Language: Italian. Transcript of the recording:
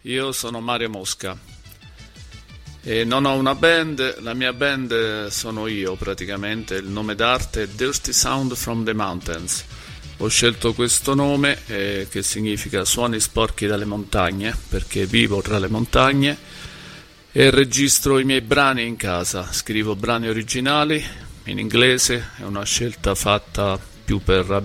Io sono Mario Mosca e non ho una band, la mia band sono io praticamente, il nome d'arte è Dirty Sound from the Mountains. Ho scelto questo nome che significa suoni sporchi dalle montagne, perché vivo tra le montagne e registro i miei brani in casa, scrivo brani originali in inglese, è una scelta fatta più per